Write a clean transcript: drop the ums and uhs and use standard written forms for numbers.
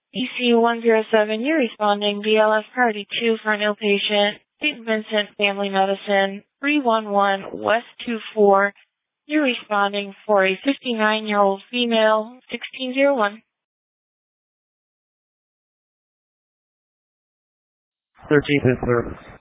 EC107, you're responding BLS Party 2 for an outpatient. St. Vincent Family Medicine, 311 West 24. You're responding for a 59-year-old female, 1601. 13th service.